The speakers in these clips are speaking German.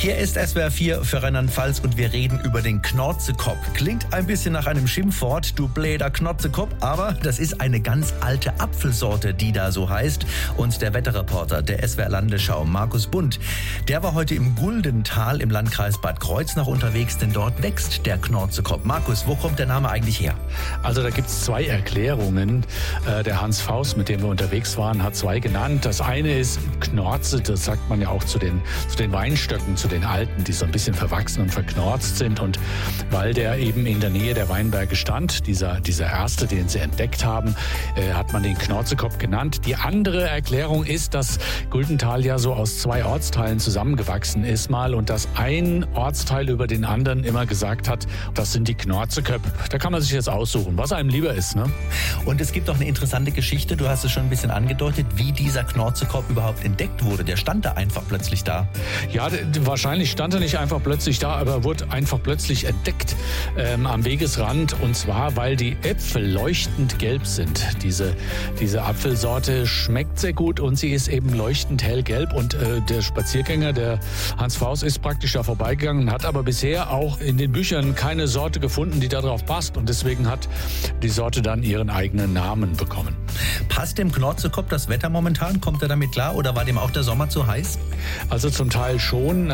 Hier ist SWR 4 für Rheinland-Pfalz und wir reden über den Knorzekop. Klingt ein bisschen nach einem Schimpfwort, du bläder Knorzekop, aber das ist eine ganz alte Apfelsorte, die da so heißt. Und der Wetterreporter der SWR Landesschau, Markus Bundt, der war heute im Guldental im Landkreis Bad Kreuznach unterwegs, denn dort wächst der Knorzekop. Markus, wo kommt der Name eigentlich her? Also da gibt es zwei Erklärungen. Der Hans Faust, mit dem wir unterwegs waren, hat zwei genannt. Das eine ist Knorze, das sagt man ja auch zu den Weinstöcken, zu den alten, die so ein bisschen verwachsen und verknorzt sind. Und weil der eben in der Nähe der Weinberge stand, dieser erste, den sie entdeckt haben, hat man den Knorzekop genannt. Die andere Erklärung ist, dass Guldental ja so aus zwei Ortsteilen zusammengewachsen ist mal und dass ein Ortsteil über den anderen immer gesagt hat, das sind die Knorzeköpfe. Da kann man sich jetzt aussuchen, was einem lieber ist, ne? Und es gibt auch eine interessante Geschichte, du hast es schon ein bisschen angedeutet, wie dieser Knorzekop überhaupt entdeckt wurde. Der stand da einfach plötzlich da. Ja, wahrscheinlich stand er nicht einfach plötzlich da, aber wurde einfach plötzlich entdeckt am Wegesrand. Und zwar, weil die Äpfel leuchtend gelb sind. Diese Apfelsorte schmeckt sehr gut und sie ist eben leuchtend hellgelb. Und der Spaziergänger, der Hans Faust, ist praktisch da vorbeigegangen, hat aber bisher auch in den Büchern keine Sorte gefunden, die darauf passt. Und deswegen hat die Sorte dann ihren eigenen Namen bekommen. Passt dem Knorzekop das Wetter momentan? Kommt er damit klar oder war dem auch der Sommer zu heiß? Also zum Teil schon.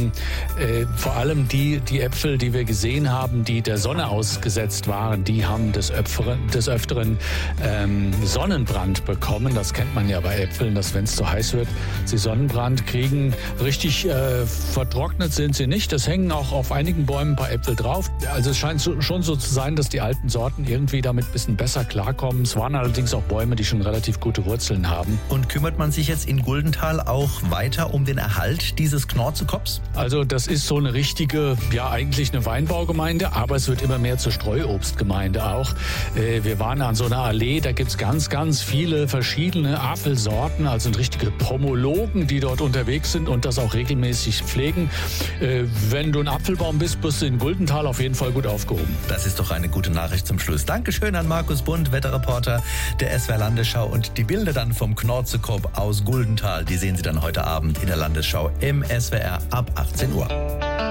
Vor allem die Äpfel, die wir gesehen haben, die der Sonne ausgesetzt waren, die haben des Öfteren Sonnenbrand bekommen. Das kennt man ja bei Äpfeln, dass wenn es zu heiß wird, sie Sonnenbrand kriegen. Richtig vertrocknet sind sie nicht. Es hängen auch auf einigen Bäumen ein paar Äpfel drauf. Also es scheint schon so zu sein, dass die alten Sorten irgendwie damit ein bisschen besser klarkommen. Es waren allerdings auch Bäume, die schon relativ gute Wurzeln haben. Und kümmert man sich jetzt in Guldental auch weiter um den Erhalt dieses Knorzekops? Also das ist so eine richtige, ja eigentlich eine Weinbaugemeinde, aber es wird immer mehr zur Streuobstgemeinde auch. Wir waren an so einer Allee, da gibt's ganz, ganz viele verschiedene Apfelsorten, also richtige Pomologen, die dort unterwegs sind und das auch regelmäßig pflegen. Wenn du ein Apfelbaum bist, bist du in Guldental auf jeden Fall gut aufgehoben. Das ist doch eine gute Nachricht zum Schluss. Dankeschön an Markus Bundt, Wetterreporter der SWR Landesschau. Und die Bilder dann vom Knorzekop aus Guldental, die sehen Sie dann heute Abend in der Landesschau im SWR ab 18 Uhr.